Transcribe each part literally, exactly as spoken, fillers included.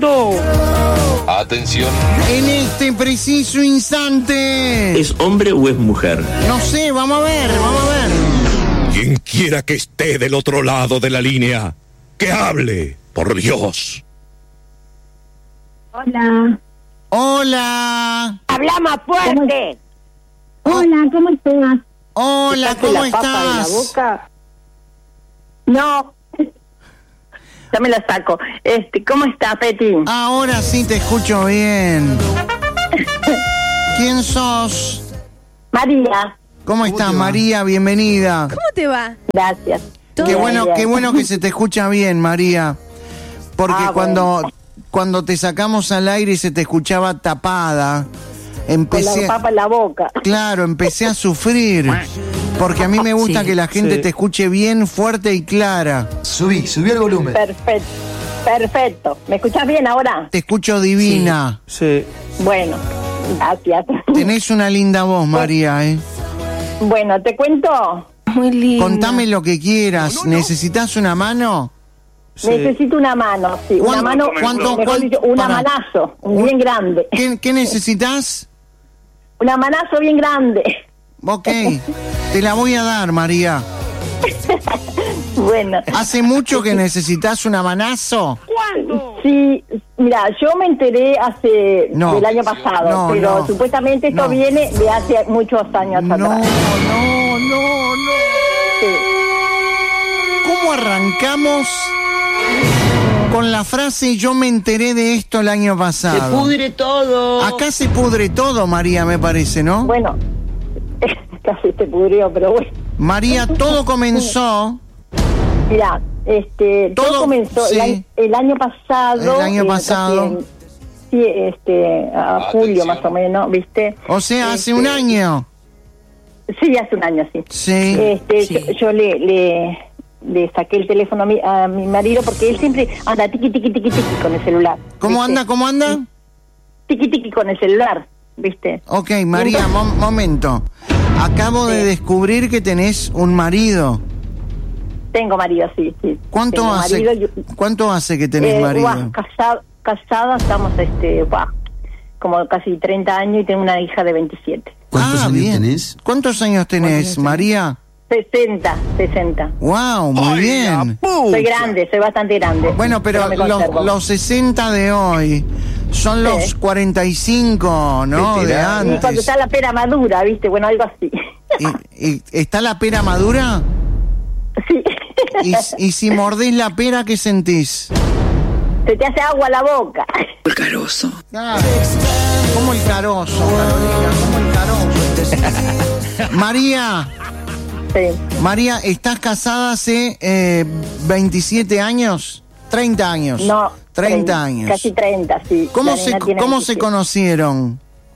llamando. Atención. En este preciso instante. ¿Es hombre o es mujer? No sé, vamos a ver, vamos a ver. Quien quiera que esté del otro lado de la línea, que hable, por Dios. Hola. Hola. Habla más fuerte. Hola, ¿cómo estás? Hola, ¿cómo estás? La boca? No. Ya me la saco. Este, ¿cómo está, Peti? Ahora sí te escucho bien. ¿Quién sos? María. ¿Cómo estás, María? Bienvenida. ¿Cómo te va? Gracias. Qué bueno, qué bueno que se te escucha bien, María. Porque Ah, cuando, bueno. cuando te sacamos al aire y se te escuchaba tapada, empecé... Con la papa en la boca. Claro, empecé a sufrir. Porque a mí me gusta Sí, que la gente sí. te escuche bien, fuerte y clara. Subí, subí el volumen. Perfecto. Perfecto. ¿Me escuchas bien ahora? Te escucho divina. Sí. Bueno, gracias. Tenés una linda voz, María, ¿eh? Bueno, ¿te cuento? Muy lindo. Contame lo que quieras. ¿Necesitas una mano? Sí. Necesito una mano, sí. Una ¿Cuánto- mano, cuánto- mejor cuánto- dicho, una para? manazo, Un- bien grande. ¿Qué, qué necesitas? Una manazo bien grande. Ok, te la voy a dar, María. Bueno. ¿Hace mucho que necesitas una manazo? Sí, mira, yo me enteré hace No. del año pasado, No, pero no. supuestamente esto No. viene de hace muchos años No, no, atrás. no, no. Sí. ¿Cómo arrancamos con la frase yo me enteré de esto el año pasado? todo. Acá se pudre todo, María, me parece, ¿no? Bueno, casi se pudrió, pero bueno. María, todo comenzó... Mira, este, todo, Todo, comenzó sí. el, año, el año pasado. El año eh, pasado. casi en- sí, este, a julio Atención. más o menos, ¿viste? O sea, hace Este, un año. Sí, hace un año, sí. Sí. Este, Sí. Yo, yo le, le, le saqué el teléfono a mi, a mi marido porque él siempre anda tiqui, tiqui, tiqui, tiqui con el celular. ¿Cómo ¿viste? anda? ¿Cómo anda? Tiqui, tiqui con el celular, ¿viste? Ok, María, mo- momento. Acabo de Sí. descubrir que tenés un marido. Tengo marido, sí, sí. ¿Cuánto Tengo hace? marido, yo- ¿Cuánto hace que tenés eh, marido? buah, casado, casada estamos, este, buah, como casi treinta años y tengo una hija de veintisiete. ¿Cuántos Ah, años bien. tenés? ¿Cuántos años tenés, María? sesenta, sesenta. Wow, muy bien. Soy grande, soy bastante grande. Bueno, pero me los, conservo. los sesenta de hoy son los Sí. cuarenta y cinco, ¿no? De Y cuando antes. está la pera madura, ¿viste? Bueno, algo así. ¿Y, y- está la pera madura? Sí. Y, y si mordés la pera, ¿qué sentís? Se te hace agua la boca. Ah, como el carozo, Carolina, como el carozo. María, Sí. María, ¿estás casada hace eh, veintisiete años? treinta años. No. treinta trein- años. Casi treinta, sí. ¿Cómo, La se, nena tiene ¿cómo se veintisiete. conocieron?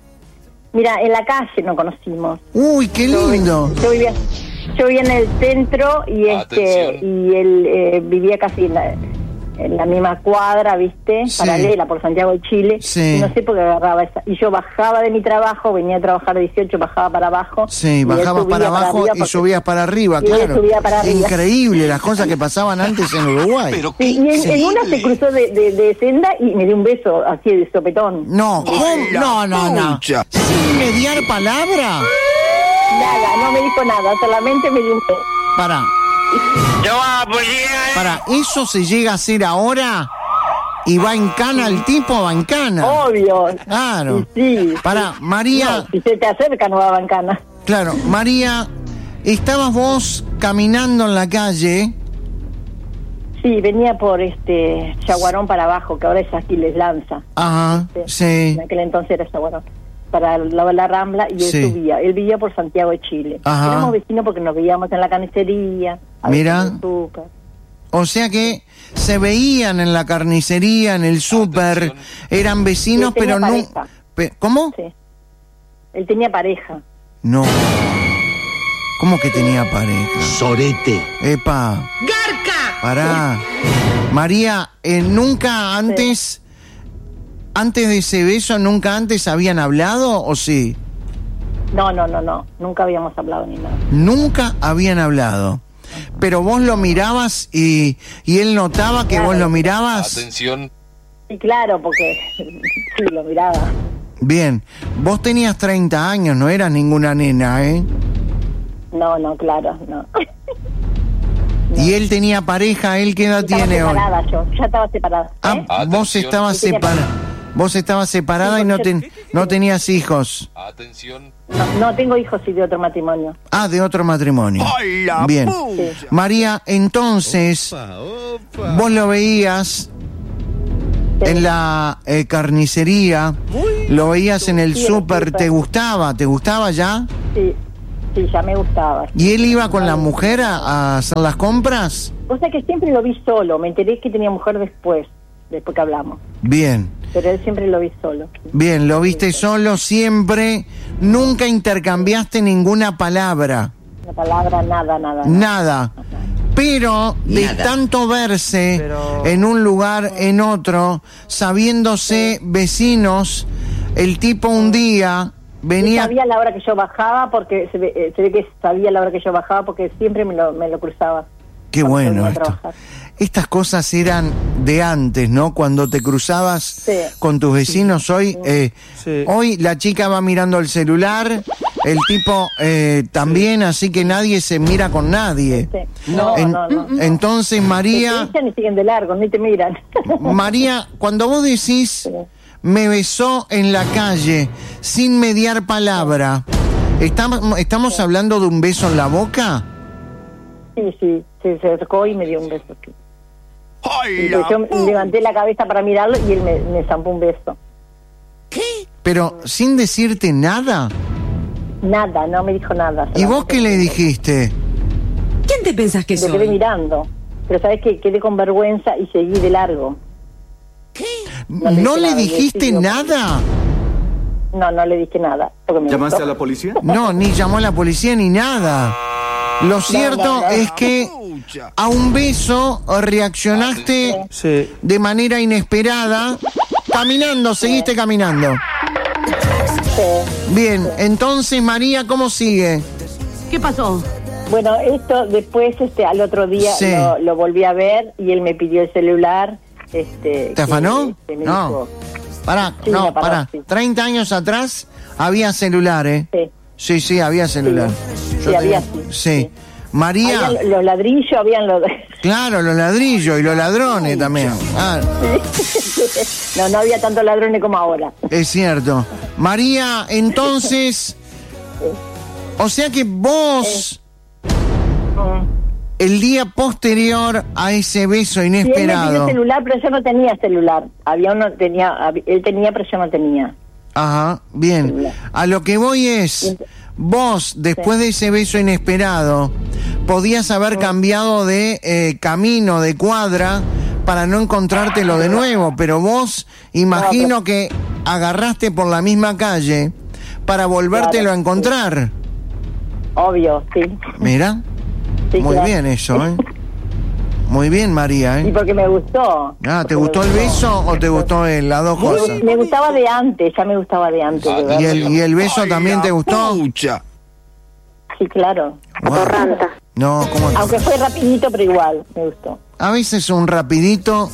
Mira, en la calle nos conocimos. Uy, qué Yo, lindo. yo vivía, yo vivía en el centro y este Atención. y él eh, vivía casi en la, en la misma cuadra, ¿viste? Sí. Paralela por Santiago de Chile. Sí. Y no sé por qué agarraba esa. Y yo bajaba de mi trabajo, venía a trabajar a dieciocho, bajaba para abajo. Sí, y él bajabas subía para abajo arriba y porque- subías para arriba, y él claro. subía para arriba. Increíble las cosas que pasaban antes en Uruguay. Pero Sí, y en, en una se cruzó de, de, de senda y me dio un beso así de sopetón. No, ¿cómo? no, no, no. pucha. Sin mediar palabra. Nada, no me dijo nada, solamente me dio un beso. Para, Yo para, ¿eso se llega a hacer ahora? ¿Y va en cana el tipo? ¿Va en cana? Obvio. Claro. Y sí. Para, María, No, si se te acerca no va a bancana. claro, María, estabas vos caminando en la calle. Sí, venía por este Yaguarón para abajo, que ahora es Aquiles Lanza. Ajá, sí. En aquel entonces era Yaguarón. Para la, la Rambla y él Sí. subía. Él vivía por Santiago de Chile. Ajá. Éramos vecinos porque nos veíamos en la carnicería. a veces Mira. en el súper. O sea que se veían en la carnicería, en el súper, eran vecinos, Él tenía pero no... pareja. pe- ¿Cómo? Sí. Él tenía pareja. No. ¿Cómo que tenía pareja? Sorete. Epa. ¡Garca! Pará. María, eh, nunca antes, antes de ese beso, nunca antes habían hablado, ¿o sí? No, no, no, no. Nunca habíamos hablado ni nada. Nunca habían hablado. Pero vos lo mirabas y, y él notaba que Claro. vos lo mirabas. Atención. Sí, claro, porque sí, lo miraba. Bien, vos tenías treinta años, no eras ninguna nena, ¿eh? No, no, claro, no. Y él tenía pareja, ¿él qué edad Estaba tiene hoy? separada yo, ya estaba separada. Ah, ¿eh? vos estabas Sí, tenía separada. Vos estabas separada Sí, y no, porque ten- no tenías hijos. Atención. No, no, tengo hijos y de otro matrimonio. Ah, de otro matrimonio. Bien. Sí. María, entonces, vos lo veías en la eh, carnicería, lo veías en el Sí, en el súper, súper. ¿te gustaba? ¿Te gustaba ya? Sí, sí, ya me gustaba. ¿Y él iba con la mujer a, a hacer las compras? O sea que siempre lo vi solo, me enteré que tenía mujer después, después que hablamos. Bien, Pero él siempre lo vi solo. bien, lo viste solo siempre, nunca intercambiaste ninguna palabra, La palabra, nada, nada. nada. Pero de tanto verse en un lugar, en otro, sabiéndose vecinos, el tipo un día Él venía... sabía la hora que yo bajaba, porque se ve, eh, se ve que sabía la hora que yo bajaba, porque siempre me lo, me lo cruzaba. Qué cuando bueno venía a esto. trabajar. Estas cosas eran de antes, ¿no? Cuando te cruzabas Sí. con tus vecinos. Hoy, eh, Sí. hoy la chica va mirando el celular, el tipo eh, también, así que nadie se mira con nadie. Sí. No, En- no, no. Entonces, Te María, echan y siguen de largo, ni te miran. María, cuando vos decís me besó en la calle sin mediar palabra, ¿estamos, estamos hablando de un beso en la boca? Sí, sí, se acercó y me dio un beso. Sí. Y yo me- levanté la cabeza para mirarlo y él me, me zampó un beso. Pero sin decirte nada. Nada, no me dijo nada. ¿Y vos qué le dijiste? ¿Quién te pensás que Me quedé soy? mirando. Pero sabes que quedé con vergüenza y seguí de largo. ¿No, le dije le nada, le dijiste dije, nada? No, no le dije nada. porque me ¿Llamaste gustó. a la policía? No, ni llamó a la policía ni nada. Lo cierto no, no. es que a un beso reaccionaste Sí. de manera inesperada. Caminando, seguiste caminando. Sí. Bien, entonces María, ¿cómo sigue? ¿Qué pasó? Bueno, esto después, este, al otro día Sí. lo, lo volví a ver y él me pidió el celular. Este, ¿Te que, afanó? este, me No. dijo, Pará, Sí, no, me paró, pará. sí. treinta años atrás había celular, ¿eh? sí. Sí, sí, había celular. Sí, Yo había, tengo- sí, Sí. sí. María, Habían los ladrillos, habían los... claro, los ladrillos y los ladrones también. Ah, No, no había tantos ladrones como ahora. es cierto. María, entonces, o sea que vos, el día posterior a ese beso Sí, él me pidió inesperado, celular, pero yo no tenía celular. Había uno, tenía, hab- él tenía, pero yo no tenía. ajá, bien, a lo que voy es, vos, después de ese beso inesperado, podías haber cambiado de eh, camino, de cuadra, para no encontrártelo de nuevo, pero vos, imagino que agarraste por la misma calle para volvértelo Claro, a encontrar. Obvio, sí. Mira, Sí, muy claro. bien eso, ¿eh? Muy bien, María, Y ¿eh? porque me gustó. Ah, ¿te Porque gustó me el beso o te gustó él? Las dos Me, cosas. me gustaba de antes, ya me gustaba de antes. de ¿Y verdad. el, y el beso también te gustó? Sí, claro. Wow. No, ¿cómo? Aunque fue rapidito, pero igual, me gustó. A veces un rapidito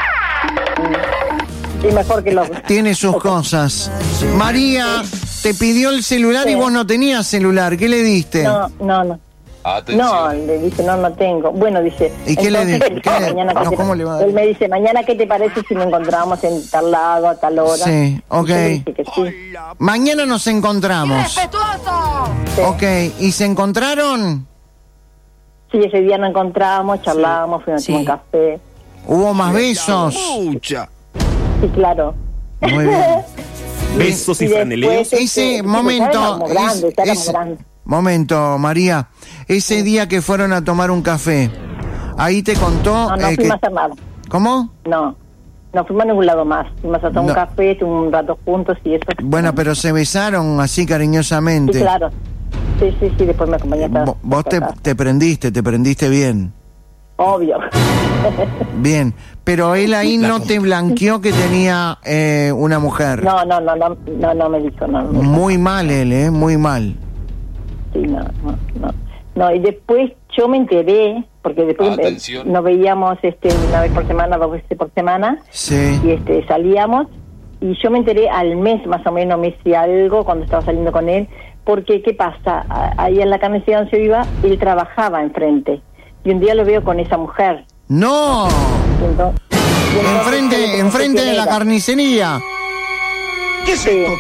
Y mejor que lo... tiene sus cosas. María te pidió el celular y Sí. vos no tenías celular. ¿Qué le diste? No, no, no. Atención. No, le dice, no, no tengo. Bueno, dice... ¿Y qué le entonces, di- qué le- mañana, ¿qué no, te- cómo le va a dar? Él me dice, mañana, ¿qué te parece si nos encontramos en tal lado, a tal hora? Sí, ok. Y yo le dije que sí. Mañana nos encontramos. Sí. Ok, ¿y se encontraron? Sí, ese día nos encontramos, charlábamos, fuimos Sí. a tomar un café. ¿Hubo más besos? Sí, claro. Muy bien. Besos y Y franeleos. después, este, Ese ya momento, éramos grandes, ese- ya éramos ese- grandes. momento, María, ese día que fueron a tomar un café, ahí te contó No, no eh, que... fuimos a hacer nada. ¿Cómo? No, no fuimos a ningún lado más. Fuimos a tomar No. un café, estuvimos un rato juntos y eso. Bueno, pero se besaron así cariñosamente. Sí, claro. Sí, sí, sí, después me acompañaste a... Vo- Vos te, a casa. te prendiste, te prendiste bien. Obvio. Bien, pero él ahí no te blanqueó que tenía eh, una mujer. No, no, no, no, no, no me dijo, no. no. Muy mal él, ¿eh? Muy mal. Sí, no, no, no. No, y después yo me enteré, porque después eh, nos veíamos este una vez por semana, dos veces por semana, sí. y este salíamos, y yo me enteré al mes más o menos, me hice algo cuando estaba saliendo con él, porque ¿qué pasa? Ahí en la carnicería donde yo iba, él trabajaba enfrente, y un día lo veo con esa mujer. ¡No! Y entonces, y entonces enfrente, enfrente de la carnicería. ¿Qué es esto?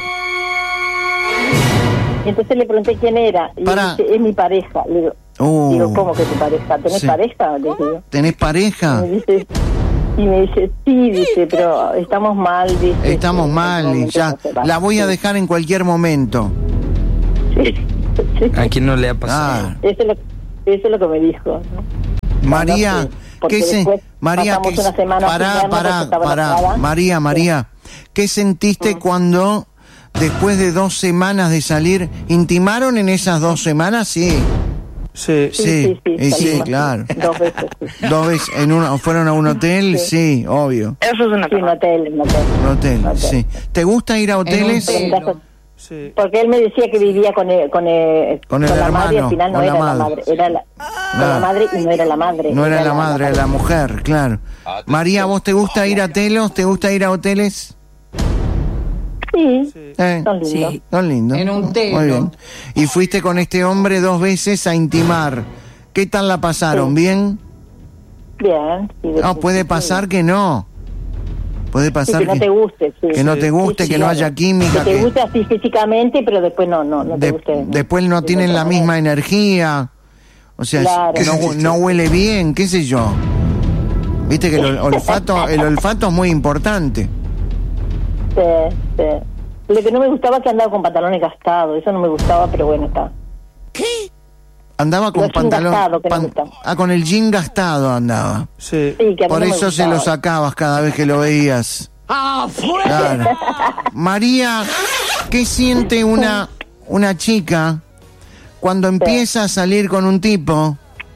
Entonces le pregunté quién era, y Para. dice, es mi pareja. Le digo, Uh, digo, ¿cómo que tu pareja? ¿Tenés sí. pareja? Le digo. ¿Tenés pareja? Y me dice, y me dice, sí, dice, pero estamos mal, dice. Estamos que mal en y este ya momento no se va. la voy a Sí. dejar en cualquier momento. Sí, sí. ¿A quién no le ha pasado? Ah, Eso es lo, eso es lo que me dijo, ¿no? María, No sé, porque ¿qué se después María, pasamos ¿qué una semana sin pará, vernos, pará, porque estaba pará, enojada. María, María, ¿qué sentiste Mm. cuando después de dos semanas de salir intimaron en esas dos semanas? Sí. Sí. Sí, Sí, sí, y sí, salimos, claro. Dos veces, sí. Dos veces en una, fueron a un hotel, sí, obvio. Eso es una Sí, un hotel, un hotel. Un hotel, Hotel. sí. ¿Te gusta ir a hoteles? hotel. Sí. Porque él me decía que vivía con el, con el, Con el la madre, y hermano, al final no con la era la madre. madre, era la, con Claro. la madre y no era la madre. No era la madre, era la mujer, claro. María, ¿vos te gusta ir a telos? ¿Te gusta ir a hoteles? Sí, Eh, son lindos. Sí. Son lindos. En un telo. Muy bien. Y fuiste con este hombre dos veces a intimar. ¿Qué tal la pasaron? Sí. ¿Bien? Bien. Sí, de- No, puede sí, pasar que no. Puede sí, pasar que no te guste, sí. que no te guste, Sí, sí, que no claro. haya química, Que te que guste así físicamente, pero después no, no, no te de- guste. después no de tienen otra la misma manera. energía. O sea, Claro. que no, no huele bien, qué sé yo. Viste que el ol- olfato, el olfato es muy importante. Sí, sí. Lo que no me gustaba es que andaba con pantalones gastados, eso no me gustaba, pero bueno, está. Andaba con Los jean pantalón. gastado, que no pan- me gusta. ah, con el jean gastado andaba. Sí. Sí, que a mí Por no me eso se gustaba. lo sacabas cada vez que lo veías. ¡Ah, fuera! Claro. María, ¿qué siente una, una chica cuando empieza a salir con un tipo,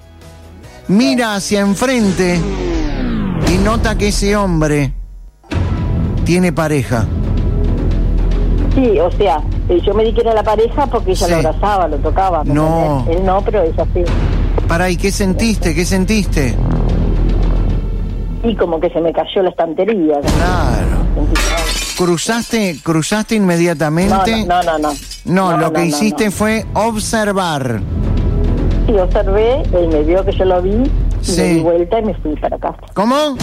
mira hacia enfrente y nota que ese hombre tiene pareja? Sí, o sea, eh, yo me di que era la pareja porque ella Sí. lo abrazaba, lo tocaba. ¿me No. entendés? Él no, pero ella sí. Pará, ¿y qué sentiste? ¿Qué sentiste? Y como que se me cayó la estantería. Claro. Sentí- ¿Cruzaste, cruzaste inmediatamente? No, no, no, no. No, No, lo no, que no, hiciste no. fue observar. Sí, observé, él me vio que yo lo vi, y Sí. me di vuelta y me fui para casa. ¿Cómo?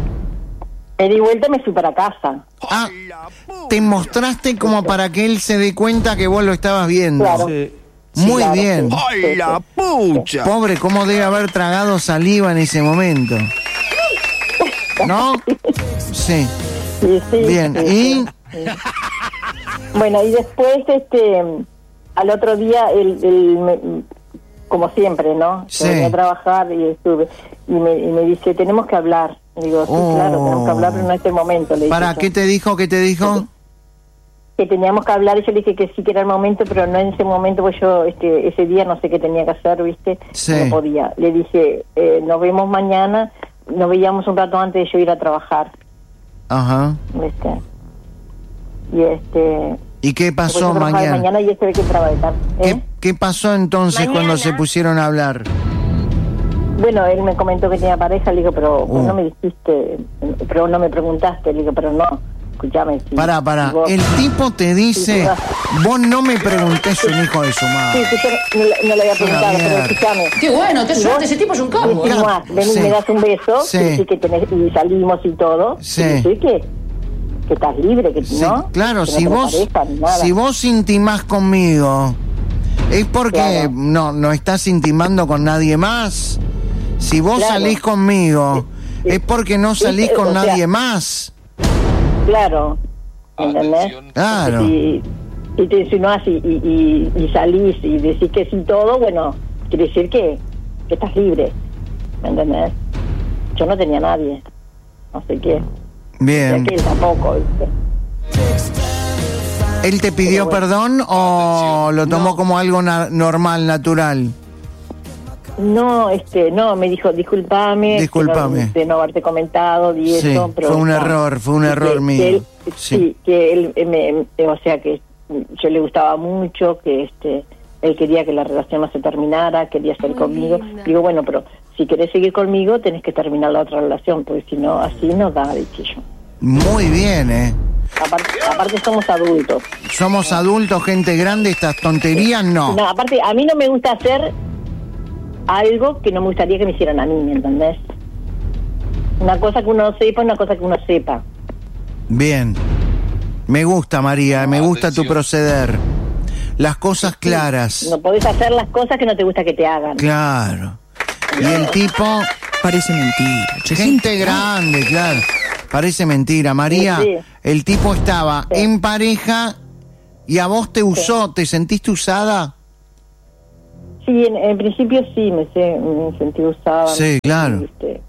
Me di vuelta y me fui para casa. Ah, te mostraste como para que él se dé cuenta que vos lo estabas viendo. Claro. Sí. Muy claro, bien. sí. ¡Ay, la pucha! Pobre, cómo debe haber tragado saliva en ese momento. ¿No? Sí. Sí, sí, Bien. sí, ¿Y? sí. Bueno, y después, este, al otro día, él, él me- como siempre, ¿no? Sí. Yo venía a trabajar y estuve, y me, y me dice, tenemos que hablar. Y digo, sí, Oh. claro, tenemos que hablar, pero no en este momento. Le dije ¿Para yo. qué te dijo? ¿Qué te dijo? Que teníamos que hablar, y yo le dije que sí, que era el momento, pero no en ese momento, pues yo este ese día no sé qué tenía que hacer, ¿viste? Sí. No podía. Le dije, eh, nos vemos mañana, nos veíamos un rato antes de yo ir a trabajar, Ajá. ¿viste? Y este... ¿Y qué después yo pasó trabajaba de mañana? mañana y este ve que entraba de tarde. ¿eh? ¿Qué, qué pasó entonces cuando se pusieron a hablar? Bueno, él me comentó que tenía pareja, le digo, pero vos Uh. no me dijiste, pero no me preguntaste, le digo, pero no, escúchame. Si, Pará, pará. si vos- El tipo te dice, vos no me preguntés un hijo de su Sí, madre. que yo no, le- no le había preguntado, pero mierda. escúchame. ¡Qué bueno! ¡Qué Si suerte! vos Ese tipo es un capo. decís, Claro, "Mua, vení, sí. me das un beso", Sí. y decís que tenés, y salimos y todo, Sí. y decís que, que estás libre, que Sí, no. claro, que no si tenés vos, pareja ni nada. si vos intimás conmigo, es porque Claro. no, no estás intimando con nadie más. Si vos Claro. salís conmigo, Sí. es porque no Sí, salís o con sea, nadie más. Claro, ¿entendés? Claro. Si, si te insinuás y, y, y, y salís y decís que sí todo, bueno, quiere decir que, que estás libre, ¿me entendés? Yo no tenía nadie, no sé qué. Bien. Que él tampoco, ¿viste? ¿Él te pidió Pero bueno. perdón o lo tomó como algo na- normal, natural? No, este, no, me dijo, discúlpame, Discúlpame. que no- de no haberte comentado y Sí, eso, pero fue un no. error, fue un Y error que- mío. que él- Sí. sí. que él, eh, me, eh, o sea, que yo le gustaba mucho, que este, él quería que la relación no se terminara, quería estar conmigo. Digo, bueno, pero si querés seguir conmigo tenés que terminar la otra relación, porque si no, así no da, dije yo. Muy bien, ¿eh? Aparte, aparte somos adultos. Somos adultos, gente grande, estas tonterías no. No, aparte, a mí no me gusta hacer algo que no me gustaría que me hicieran a mí, ¿me entendés? Una cosa que uno sepa, una cosa que uno sepa. Bien. Me gusta, María, me gusta tu proceder. Las cosas claras. No podés hacer las cosas que no te gusta que te hagan. Claro. Y el tipo... Parece mentira. Gente grande, claro. Parece mentira. María, Sí, sí. el tipo estaba Sí. en pareja y a vos te usó. ¿Te sentiste usada? Sí, en, en principio sí, me, sé, me sentí usada. Sí, claro. Viste,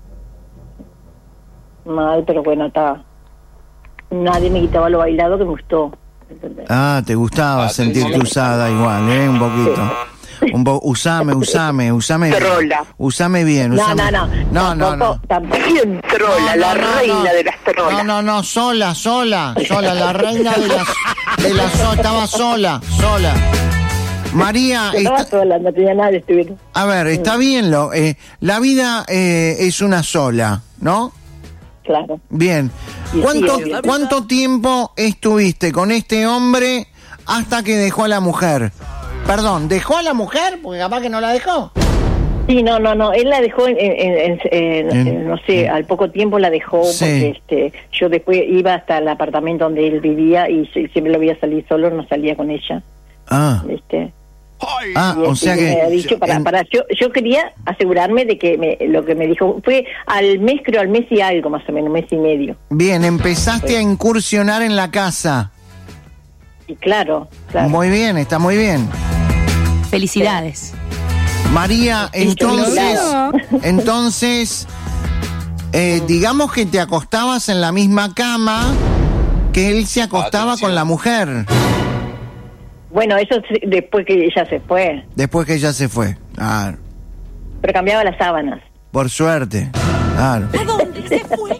mal, pero bueno, está. Nadie me quitaba lo bailado que me gustó. ¿Entendés? Ah, te gustaba sentirte usada igual, ¿eh? Un poquito. Un po usame, usame, usame bien. Trola. Usame bien, No, usame. no, no. No, no, no. Tampoco, tampoco. ¿Quién trola? No, la no, no, reina no. de las trolas. No, no, no, sola, sola, sola, la reina de las, de las, so- estaba sola, sola. María, Yo estaba está- sola, no tenía nada de estuvir. a ver, está bien, lo, eh, la vida eh, es una sola, ¿no? Claro. Bien. Y ¿Cuánto, sí, obvio. ¿Cuánto tiempo estuviste con este hombre hasta que dejó a la mujer? Perdón, ¿dejó a la mujer? Porque capaz que no la dejó. Sí, no, no, no, él la dejó, en, en- en- en- En- en- no sé, al poco tiempo la dejó, Sí. porque este, yo después iba hasta el apartamento donde él vivía y si- siempre lo veía salir solo, no salía con ella. Ah, Este, ah, y o este, sea me había que... dicho para, en- para, yo, yo quería asegurarme de que me, lo que me dijo fue al mes, creo, al mes y algo más o menos, mes y medio. Bien, empezaste a incursionar en la casa. Y claro, claro. Muy bien, está muy bien. Felicidades. María, entonces, Claro. entonces, eh, digamos que te acostabas en la misma cama que él se acostaba con la mujer, Bueno, eso sí, después que ella se fue, después que ella se fue. Claro, pero cambiaba las sábanas. por suerte. Claro. ¿A dónde se fue?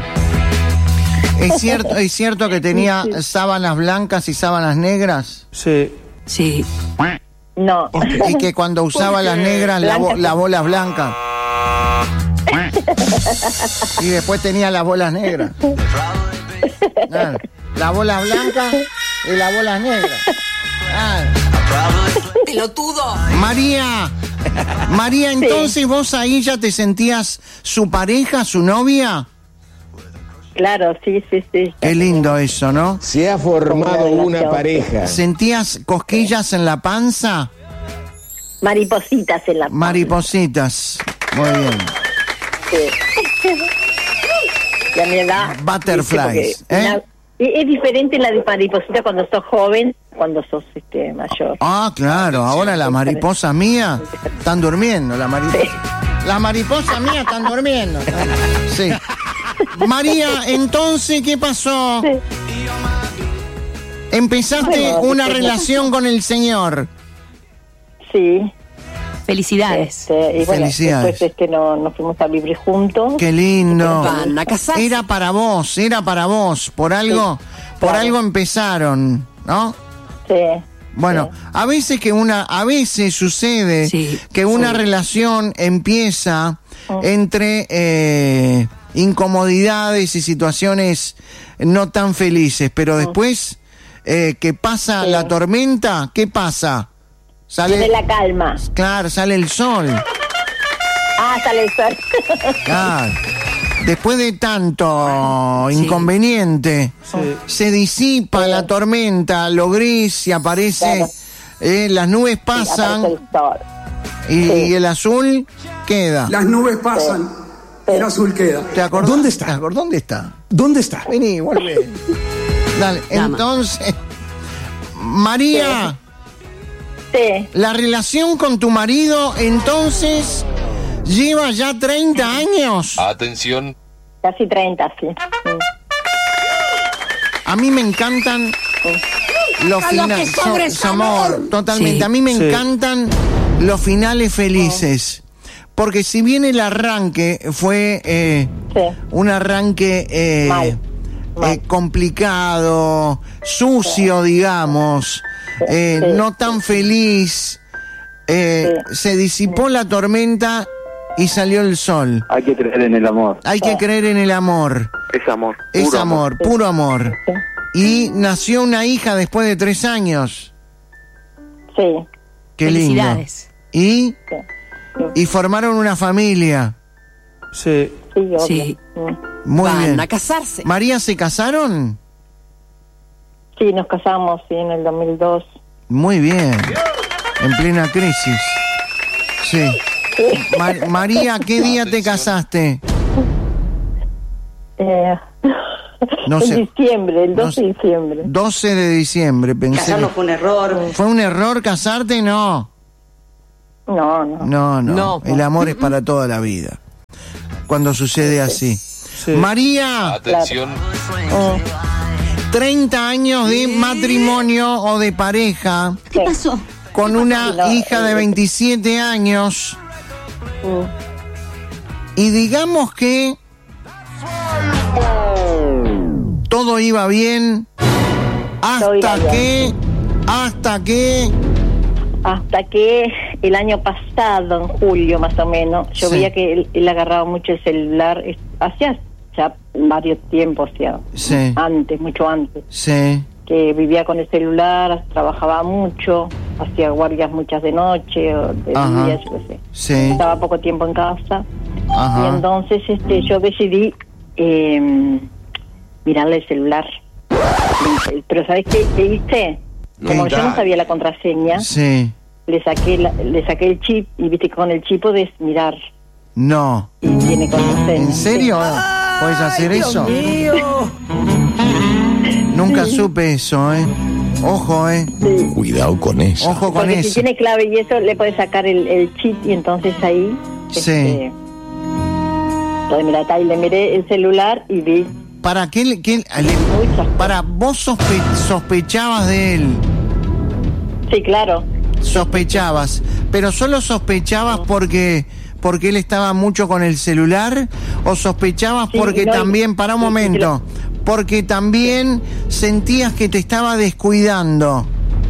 ¿Es cierto, es cierto que tenía sábanas blancas y sábanas negras? Sí. Sí. No. Y que cuando usaba las negras lavó, Blancas. lavó las blancas. Y después tenía las bolas negras. Claro. Lavó las blancas y lavó las negras. Claro. Pelotudo. María, María, entonces vos ahí ya te sentías su pareja, su novia. Claro, sí, sí, sí. Qué lindo eso, ¿no? Se ha formado Como una una relación. pareja. ¿Sentías cosquillas en la panza? Maripositas en la Maripositas. Muy bien. Sí. Y a mi edad. Butterflies, ¿viste? Porque ¿eh? una- es, es diferente la de mariposita cuando sos joven, cuando sos este mayor. Ah, claro, ahora las mariposas mías están durmiendo, la mariposa. Las mariposas mías están durmiendo. Sí. María, entonces, ¿qué pasó? Sí. Empezaste Bueno, una este, relación con el señor. Sí. Felicidades. Este, y bueno, Felicidades. después este, no, nos fuimos a vivir juntos. Qué lindo. Van a casarse. Era para vos, era para vos. Por algo, por claro. algo empezaron, ¿no? Sí. Bueno, a veces que una, a veces sucede Sí, que una sí. relación empieza entre eh, incomodidades y situaciones no tan felices, pero después eh, que pasa Sí. la tormenta, ¿qué pasa? De Sale, la calma. claro, sale el sol. Ah, sale el sol. Claro. Después de tanto inconveniente, Sí. se disipa la tormenta, lo gris y aparece, Claro. eh, las nubes Aparece pasan el sol. y, Sí. y el azul queda. Las nubes pasan, el azul queda. ¿Te acordás? ¿Dónde está? ¿Te acordás? ¿Dónde está? ¿Dónde está? Vení, vuelve. Dale, Dama. entonces, María, Sí. la relación con tu marido, entonces, lleva ya treinta años. Atención. Casi treinta, sí. Mm. A mí me encantan los A lo que finales. sobre es amor. Totalmente. Sí. A mí me Sí. encantan los finales felices. Porque si bien el arranque fue eh, Sí. un arranque eh, Mal. Mal. eh, complicado, sucio, digamos, eh, Sí. no tan feliz, eh, Sí. se disipó la tormenta y salió el sol. Hay que creer en el amor. Hay que creer en el amor. Es amor. Es puro amor, puro amor. Sí. Y nació una hija después de tres años. Sí. Qué lindo. Felicidades. Y, Sí. y formaron una familia. Sí. Sí, obvio. Sí. Mm. Muy Van bien. a casarse. María, ¿se casaron? Sí, nos casamos sí, en el dos mil dos. Muy bien. En plena crisis. Sí. Ma- María, ¿qué día te casaste? Eh, No en sé. diciembre, el No doce sé. de diciembre. doce de diciembre, pensé. Casarnos fue un error. ¿Fue un error casarte? No. No, no. No, no. No. El amor es para toda la vida. Cuando sucede así. Sí. María, Atención. Mm, treinta años de matrimonio o de pareja ¿Qué pasó? con una No, hija de eh, veintisiete años mm. y digamos que todo iba bien Todo iba hasta bien. que hasta que Hasta que el año pasado, en julio más o menos, yo Sí. veía que él, él agarraba mucho el celular, es- hacía ya varios tiempos, ya, sí, antes, mucho antes, sí, que vivía con el celular, trabajaba mucho, hacía guardias muchas de noche o de Ajá. día, yo qué sé. sí, Estaba poco tiempo en casa y ajá, entonces este yo decidí eh, mirarle el celular. Pero ¿sabes qué, qué hice? Como yo no sabía la contraseña, sí, le saqué la- le saqué el chip y viste que con el chip podés mirar no. y tiene contraseña. ¿En serio? ¿Puedes hacer eso? Nunca supe eso, ¿eh? Ojo, ¿eh? Sí. Cuidado con eso. Ojo con Porque si eso. tiene clave y eso le podés sacar el, el chip y entonces ahí Sí. este, podés mirar. Ahí le miré el celular y vi ¿Para qué? le- qué- le- muchas para vos sospe- sospechabas de él, Sí, claro. sospechabas, pero solo sospechabas porque porque él estaba mucho con el celular o sospechabas Sí, porque no, también, para un sí, sí, momento, porque también sentías que te estaba descuidando.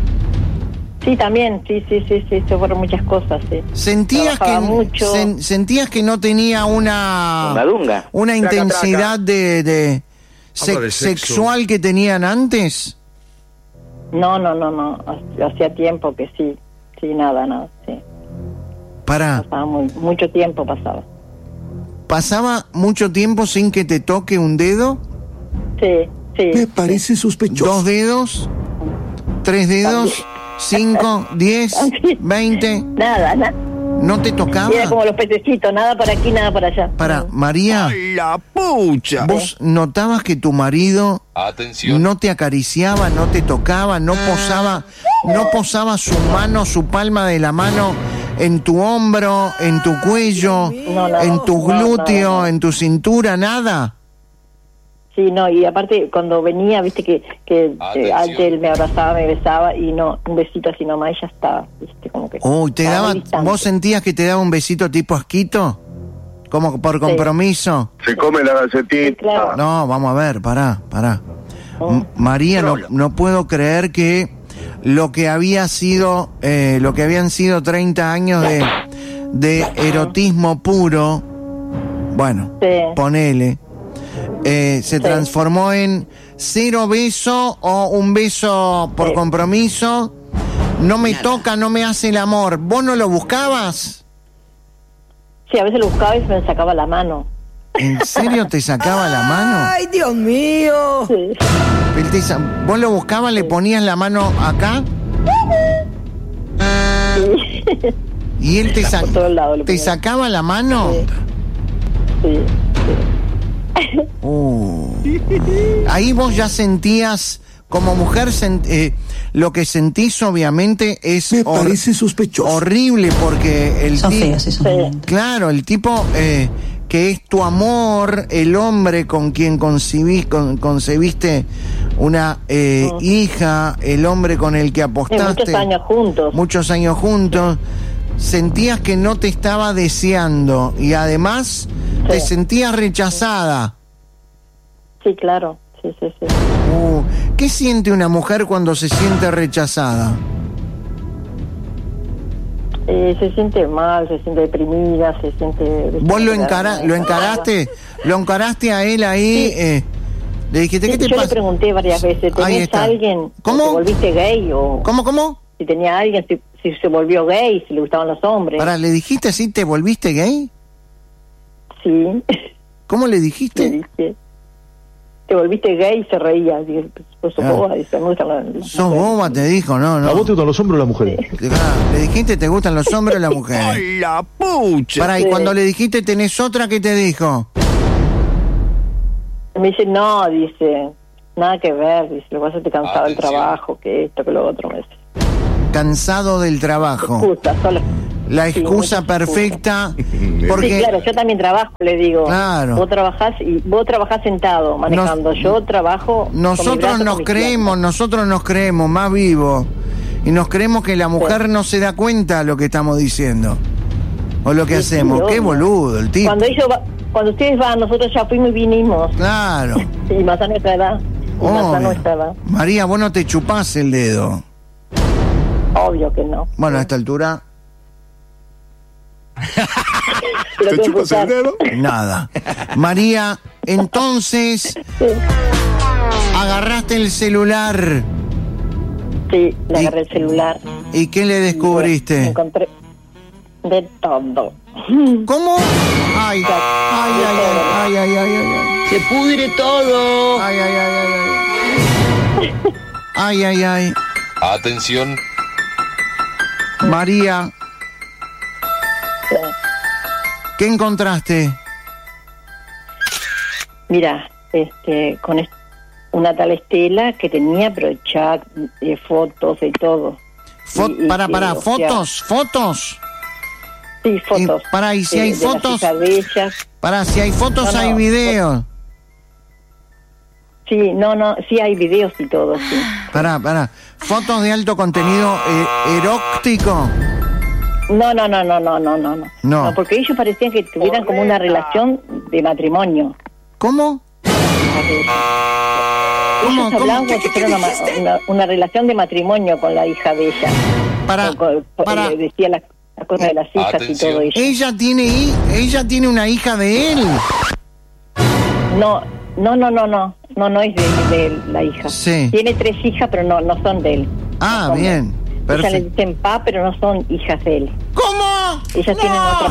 Sí, también, sí, sí, sí, sí, eso fueron muchas cosas, sí. Sentías que Trabajaba mucho. sen- sentías que no tenía una Una dunga. una Traca, intensidad de, de, se- Habla de sexo. sexual que tenían antes. No, no, no, no, hacía tiempo que sí, sí, nada, nada, sí. Para, Pasaba muy, mucho tiempo pasaba. ¿pasaba mucho tiempo sin que te toque un dedo? Sí, sí. Me parece sospechoso. ¿Dos dedos? ¿Tres dedos? ¿Cinco? ¿Diez? ¿Veinte? Nada, nada. ¿No te tocaba? Era como los pececitos, nada para aquí, nada para allá. Para, María, La pucha. ¿vos notabas que tu marido Atención. no te acariciaba, no te tocaba, no posaba, no posaba su mano, su palma de la mano en tu hombro, en tu cuello, No, no, en tu no, no, glúteo, no. en tu cintura, nada? Sí, no, y aparte cuando venía, viste que, que eh, Atención. antes él me abrazaba, me besaba y no, un besito así nomás y ya estaba, viste, como que... Uy, te estaba daba, muy distante. ¿vos sentías que te daba un besito tipo asquito? ¿Como por compromiso? Se come la galletita. Sí, claro. No, vamos a ver, pará, pará. M- María, no, no puedo creer que lo que había sido, eh, lo que habían sido treinta años de, de erotismo puro, bueno, Sí. ponele, eh, se transformó en cero beso o un beso por Sí. compromiso. No me toca, no me hace el amor. ¿Vos no lo buscabas? Sí, a veces lo buscaba y se me sacaba la mano. ¿En serio te sacaba la mano? ¡Ay, Dios mío! Sí. Él te sa- ¿Vos lo buscabas, le ponías la mano acá? ¿Y él te, sa- Por todos lados le te ponía. sacaba la mano? Sí. Uh. Ahí vos ya sentías, como mujer, sent- eh, lo que sentís obviamente es Me hor- parece sospechoso. horrible porque el Son ti- feos esos Sí. momentos. Claro, el tipo eh, que es tu amor, el hombre con quien concebí- con- concebiste una eh, hija, el hombre con el que Sí, apostaste. muchos años juntos. Muchos años juntos. Sentías que no te estaba deseando y además te Sí. sentías rechazada. Sí, claro. Sí, sí, sí. Uh, ¿qué siente una mujer cuando se siente rechazada? Eh, se siente mal, se siente deprimida, se siente... ¿Vos lo, encara, lo encaraste? ¿Lo encaraste a él ahí? Sí. Eh, le dijiste, Sí, ¿qué te yo pasa? le pregunté varias veces, Ahí ¿tenés está. a alguien? ¿Cómo? ¿Te volviste gay? O ¿Cómo, cómo? si tenía a alguien, si, si se volvió gay, si le gustaban los hombres. Pará, ¿le dijiste así, te volviste gay? Sí. ¿Cómo le Le dijiste? dije, te volviste gay y se reía. Dije, pues sos Ah. boba, dice, me gustan las- las Sos mujeres. boba, te dijo, no, no. ¿A vos te gustan los hombres o las mujeres? Ah, le dijiste, ¿te gustan los hombres o las mujeres? ¡Ay, la pucha! Pará, y Sí. cuando le dijiste, ¿tenés otra que te dijo? Me dice, no, dice, nada que ver, dice, lo que pasa es que te cansado del Atención. trabajo, que esto, que lo otro, me dice. Cansado del trabajo. Excusa, solo. La Sí, excusa muchas perfecta, Sí, porque claro, yo también trabajo, le digo. Claro. Vos trabajás y vos trabajás sentado, manejando. Nos- yo trabajo. con mi nosotros brazo, nos con mi creemos, pierna. nosotros nos creemos más vivos y nos creemos que la mujer no se da cuenta de lo que estamos diciendo o lo que Sí, sí, hacemos. Qué obvio. boludo el tipo. Cuando ellos va- cuando ustedes van, nosotros ya fuimos y vinimos. Claro. Y más a nuestra edad. Y más a Obvio. nuestra edad. María, vos no te chupás el dedo. Obvio que no. Bueno, a esta altura, Pero ¿Te tengo que chupas el usar. dedo? nada. María, entonces Sí, agarraste el celular sí, le Y- agarré el celular. y ¿qué le Me descubriste? encontré de todo. ¿Cómo? Ay, ay, ay, ay, ay, ay, ay, ay. Se pudre todo. Ay, ay, ay, ay, ay. Ay, ay, ay. Atención. María, ¿qué encontraste? Mira, este, con est- una tal Estela que tenía, pero chat, eh, fotos y todo. Fo- Y- y para, que, para, o sea, fotos, fotos. Sí, fotos. Y- pará, ¿y si de- hay de las fotos? hijas de ellas. Para, si hay fotos, No, hay no, videos. Sí, no, no, sí hay videos y todo, sí. Pará, pará. Fotos de alto contenido eh, erótico. No, no, no, no, no, no, no, no. No. porque ellos parecían que tuvieran como una relación de matrimonio. ¿Cómo? ¿Cómo, Ellos hablaban cómo? como si fuera una, ma- una, una relación de matrimonio con la hija de ella. Para, Con- con- para. eh, decía las las cosas de las hijas Atención. y todo eso. Ella tiene, hi- ella tiene una hija de él. No, no, no, no, no, no, no es de, de la hija. Sí. Tiene tres hijas, pero no, no son de él. Ah, No son de él. bien. Ellas le Perfecto. dicen pa, pero no son hijas de él. ¿Cómo? Ellas tienen No. otra